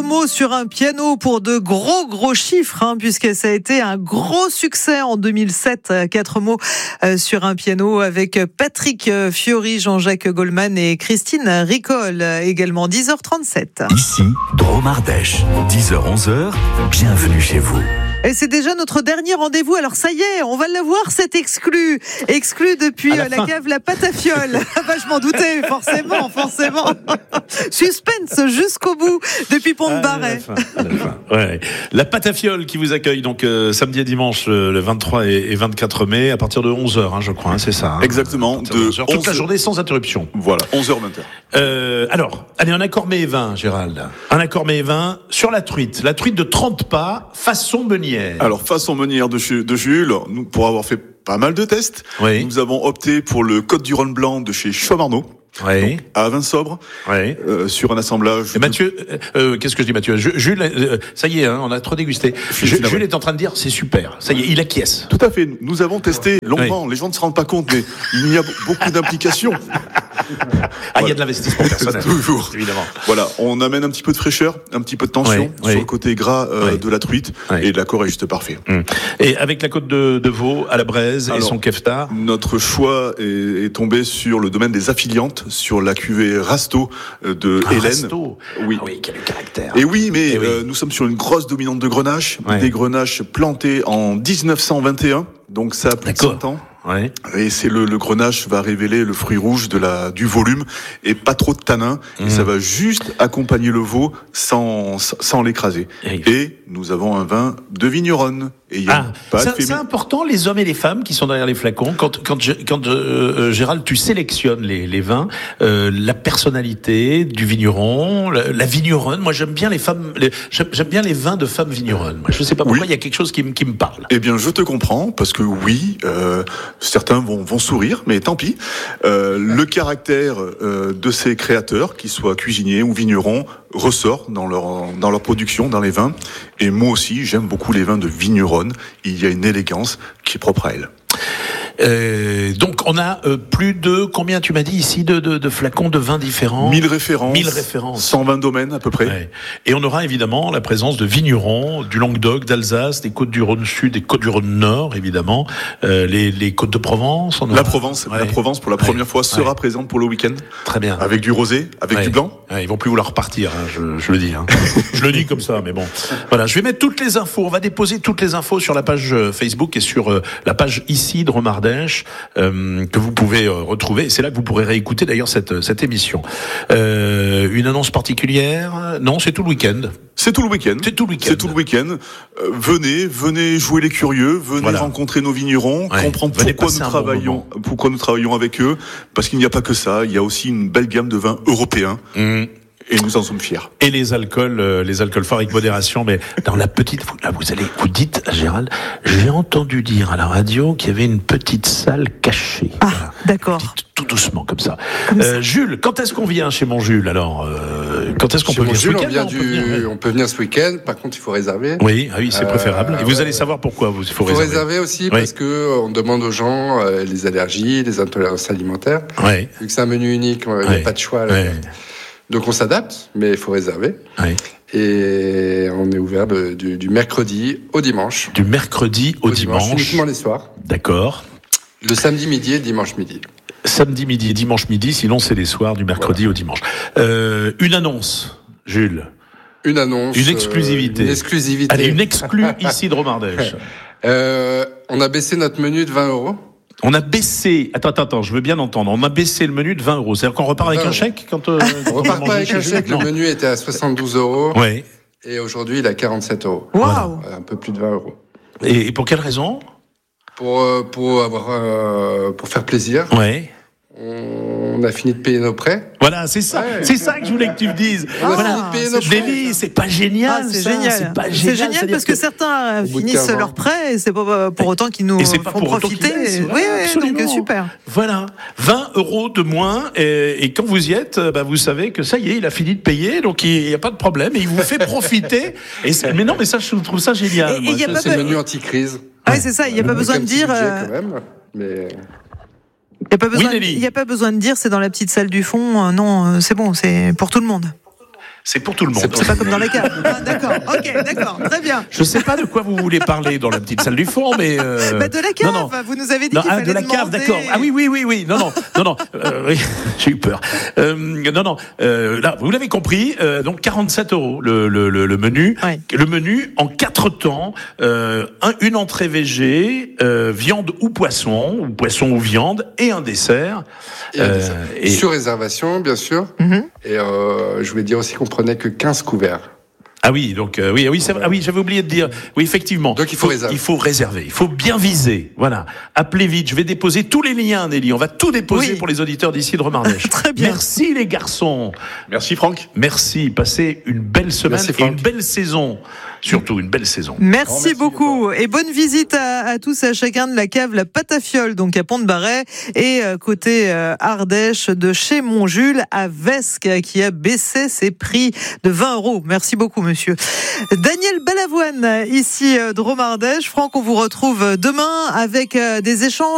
4 mots sur un piano pour de gros chiffres, puisque ça a été un gros succès en 2007. 4 mots sur un piano avec Patrick Fiori, Jean-Jacques Goldman et Christine Ricol. Également 10h37. Ici, Drôme Ardèche, 10h-11h, bienvenue chez vous. Et c'est déjà notre dernier rendez-vous. Alors ça y est, on va l'avoir, cet exclu depuis la cave La Patafiole. Je m'en doutais, forcément. Suspense jusqu'au bout depuis Pont-de-Barret. Ouais. La Patafiole qui vous accueille donc samedi et dimanche le 23 et 24 mai à partir de 11h, je crois, c'est ça. Exactement, de 11h, toute la journée sans interruption. Voilà, 11h 20h. Alors, allez, un accord mets et vin, Gérald. Un accord mets et vin sur la truite de 30 pas façon Meunière. Alors, façon Meunière de Jules, nous, pour avoir fait pas mal de tests, nous avons opté pour le Côte du Rhône blanc de chez Chaumarneau. Oui. Donc, à vin sobre, sur un assemblage. Et Mathieu, qu'est-ce que je dis, Mathieu? Jules, ça y est, on a trop dégusté. Jules est en train de dire, c'est super. Ça y est, il acquiesce. Tout à fait. Nous avons testé longuement. Les gens ne se rendent pas compte, mais il y a beaucoup d'implications. Il y a de l'investissement personnel. Toujours. Évidemment. Voilà. On amène un petit peu de fraîcheur, un petit peu de tension sur le côté gras de la truite. Et l'accord est juste parfait. Et avec la côte de veau à la braise et son kefta. Notre choix est tombé sur le domaine des affiliantes, sur la cuvée Rasto de Hélène. Rasto. Oui. Ah oui, quel caractère. Et oui, mais nous sommes sur une grosse dominante de Grenache, des Grenaches plantés en 1921, donc ça a plus de 100 ans. Ouais. Et c'est le Grenache va révéler le fruit rouge du volume et pas trop de tanin. Et ça va juste accompagner le veau sans l'écraser. Et nous avons un vin de vigneronne. Et c'est important, les hommes et les femmes qui sont derrière les flacons. Quand Gérald, tu sélectionnes les vins, la personnalité du vigneron, la vigneronne. Moi, j'aime bien les femmes. J'aime bien les vins de femmes vigneronnes. Moi, je sais pas pourquoi, il y a quelque chose qui me parle. Eh bien, je te comprends parce que certains vont sourire, mais tant pis. Le caractère de ces créateurs, qu'ils soient cuisiniers ou vignerons, ressort dans leur production, dans les vins. Et moi aussi, j'aime beaucoup les vins de vigneronne. Il y a une élégance qui est propre à elle. Donc on a plus de combien tu m'as dit ici de flacons de vins différents. 1000 références. 1000 références. 120 domaines à peu près. Ouais. Et on aura évidemment la présence de vignerons du Languedoc, d'Alsace, des Côtes du Rhône Sud, des Côtes du Rhône Nord évidemment, les Côtes de Provence. La Provence pour la première fois sera présente pour le week-end. Très bien. Avec du rosé, avec du blanc. Ils vont plus vouloir repartir, je le dis. Je le dis comme ça, mais bon. Voilà, je vais mettre toutes les infos. On va déposer toutes les infos sur la page Facebook et sur la page ici de Drôme Ardèche. Que vous pouvez retrouver. C'est là que vous pourrez réécouter d'ailleurs cette émission. Une annonce particulière? Non, c'est tout le week-end. C'est tout le week-end. Venez jouer les curieux, venez rencontrer nos vignerons, comprendre pourquoi nous travaillons avec eux, parce qu'il n'y a pas que ça, il y a aussi une belle gamme de vins européens. Et nous en sommes fiers. Et les alcools forts avec modération, mais dans la petite, vous dites à Gérald, j'ai entendu dire à la radio qu'il y avait une petite salle cachée. Ah, voilà. D'accord. Dites tout doucement comme ça. Jules, quand est-ce qu'on vient chez mon Jules alors? Quand est-ce qu'on peut venir ce week-end? On peut venir ce week-end. Par contre, il faut réserver. Oui, c'est préférable. Et vous allez savoir pourquoi il faut réserver aussi parce que on demande aux gens les allergies, les intolérances alimentaires. Vu que c'est un menu unique, il n'y a pas de choix. Donc on s'adapte, mais il faut réserver. Et on est ouvert du mercredi au dimanche. Du mercredi au dimanche. Uniquement les soirs. D'accord. Le samedi midi et le dimanche midi. Samedi midi et dimanche midi, sinon c'est les soirs du mercredi au dimanche. Une annonce, Jules. Une annonce. Une exclusivité. Une exclusivité. Allez, une exclue ici de Drôme Ardèche. On a baissé notre menu de 20 €. On a baissé. Attends, je veux bien entendre. On a baissé le menu de 20 €. C'est-à-dire qu'on repart avec un chèque quand on repart pas avec un chèque. Le menu était à 72 €. Oui. Et aujourd'hui, il est à 47 €. Waouh. Un peu plus de 20 €. Et pour quelle raison? Pour faire plaisir. Ouais. On a fini de payer nos prêts. Voilà, c'est ça. C'est ça que je voulais que tu me dises. C'est pas génial. C'est génial. C'est génial parce que certains finissent leurs prêts et c'est pas pour autant qu'ils nous font profiter. Oui, donc super. Voilà. 20 € de moins et quand vous y êtes, vous savez que ça y est, il a fini de payer, donc il n'y a pas de problème et il vous fait profiter. Mais ça, je trouve ça génial. C'est le menu anti-crise. Oui, c'est ça. Il n'y a pas besoin de dire. Mais il n'y a pas besoin de dire, c'est dans la petite salle du fond. Non, c'est bon, c'est pour tout le monde. C'est pour tout le monde. C'est pas comme dans la cave. Ah, d'accord. Ok, d'accord. Très bien. Je sais pas de quoi vous voulez parler dans la petite salle du fond, mais de la cave. Non. Vous nous avez dit qu'il fallait de la cave, d'accord. Ah oui. Non. Oui, j'ai eu peur. Là, vous l'avez compris. Donc 47 € le menu. Ouais. Le menu en 4 temps. Une entrée végé, viande ou poisson ou viande, et un dessert. Et sur réservation, bien sûr. Mm-hmm. Et je voulais dire aussi qu'on prenait que 15 couverts. Ah oui, donc j'avais oublié de dire. Oui, effectivement. Donc il faut réserver. Il faut bien viser. Voilà. Appelez vite. Je vais déposer tous les liens, Nelly. On va tout déposer pour les auditeurs d'ici de Romardèche. Très bien. Merci les garçons. Merci Franck. Merci. Passez une belle semaine et une belle saison. Surtout une belle saison. Merci beaucoup. Et bonne visite à tous et à chacun de la cave La Patafiole, donc à Pont-de-Barret, et côté Ardèche de chez Montjules à Vesques, qui a baissé ses prix de 20 €. Merci beaucoup, monsieur. Daniel Balavoine, ici de Romardèche. Franck, on vous retrouve demain avec des échanges